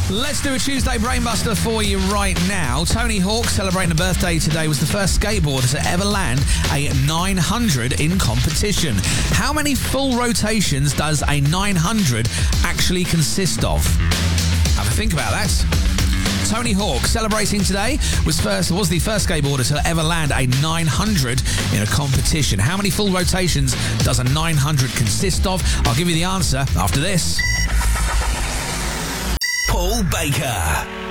Let's do a Tuesday Brainbuster for you right now. Tony Hawk, celebrating a birthday today, was the first skateboarder to ever land a 900 in competition. How many full rotations does a 900 actually consist of? Have a think about that. Tony Hawk, celebrating today, was the first skateboarder to ever land a 900 in a competition. How many full rotations does a 900 consist of? I'll give you the answer after this. Paul Baker.